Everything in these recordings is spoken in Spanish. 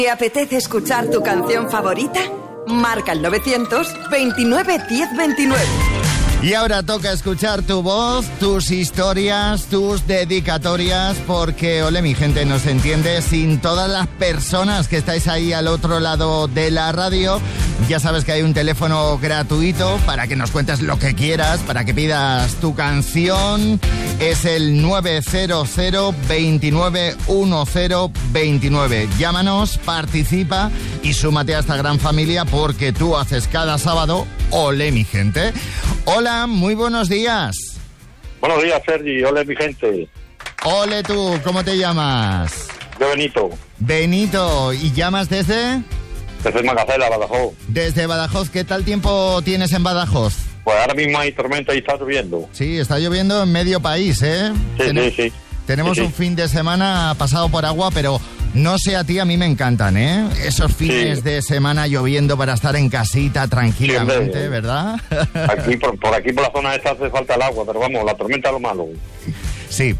¿Te apetece escuchar tu canción favorita? Marca el 929 1029. Y ahora toca escuchar tu voz, tus historias, tus dedicatorias, porque, ole, mi gente, nos entiende sin todas las personas que estáis ahí al otro lado de la radio. Ya sabes que hay un teléfono gratuito para que nos cuentes lo que quieras, para que pidas tu canción. Es el 900 29 1029. Llámanos, participa y súmate a esta gran familia porque tú haces cada sábado, ole, mi gente. Hola, muy buenos días. Buenos días, Sergi. Ole, mi gente. Ole tú, ¿cómo te llamas? Yo, Benito. Benito, ¿y llamas desde? Desde Magacela, Badajoz. Desde Badajoz, ¿qué tal tiempo tienes en Badajoz? Pues ahora mismo hay tormenta y está lloviendo. Sí, está lloviendo en medio país, ¿eh? Sí. Tenemos un fin de semana pasado por agua, pero no sé a ti, a mí me encantan, ¿eh? Esos fines de semana lloviendo para estar en casita tranquilamente, ¿verdad? Aquí, por aquí, por la zona esta hace falta el agua, pero vamos, la tormenta es lo malo. Sí.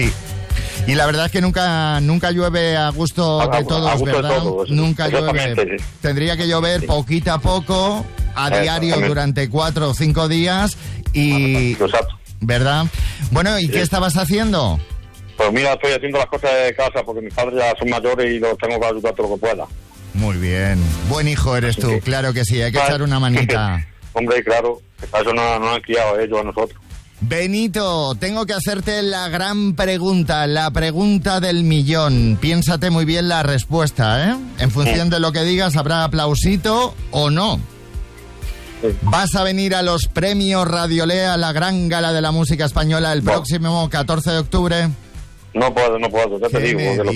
Y la verdad es que nunca llueve a gusto de todos, ¿verdad? De todos, nunca llueve. Sí. Tendría que llover poquito a poco, a diario, durante 4 o 5 días y... Exacto. ¿Verdad? Bueno, ¿y qué estabas haciendo? Pues mira, estoy haciendo las cosas de casa porque mis padres ya son mayores y los tengo que ayudar todo lo que pueda. Muy bien. Buen hijo eres tú, claro que sí, hay que echar una manita. Hombre, claro, para eso no han criado ellos a nosotros. Benito, tengo que hacerte la gran pregunta, la pregunta del millón. Piénsate muy bien la respuesta, ¿eh? En función de lo que digas, ¿habrá aplausito o no? ¿Vas a venir a los premios Radiolea, la gran gala de la música española, el próximo 14 de octubre? No puedo, ya te digo, porque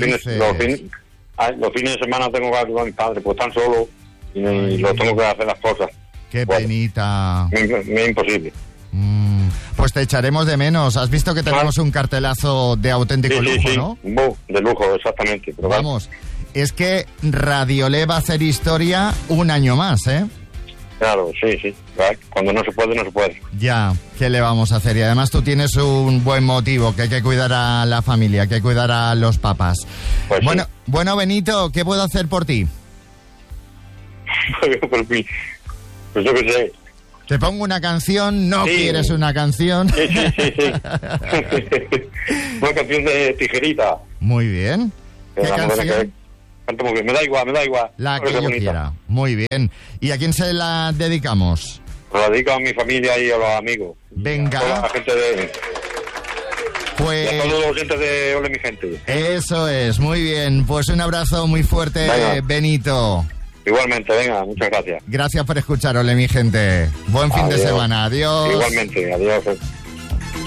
los fines de semana tengo que ayudar a mis padres, pues están solos y los tengo que hacer las cosas. Qué penita. Me es imposible. Pues te echaremos de menos. Has visto que tenemos un cartelazo de auténtico lujo, ¿no? De lujo, exactamente. Pero vamos, es que Radiolé va a hacer historia un año más, ¿eh? Claro, sí. Cuando no se puede, no se puede. Ya, ¿qué le vamos a hacer? Y además tú tienes un buen motivo, que hay que cuidar a la familia, que hay que cuidar a los papás. Pues bueno, Benito, ¿qué puedo hacer por ti? Pues yo qué sé. Te pongo una canción, ¿no quieres una canción? Sí. Una canción de Tijerita. Muy bien. ¿Qué canción? Muy bien. Me da igual. La que yo quiera. Muy bien. ¿Y a quién se la dedicamos? La dedico a mi familia y a los amigos. Venga. A toda la gente de... Pues... Y a todos los oyentes de Ole, mi gente. Eso es, muy bien. Pues un abrazo muy fuerte, Benito. Igualmente, venga, muchas gracias. Gracias por escuchar, Ole, mi gente. Buen fin de semana. Adiós. Igualmente, adiós.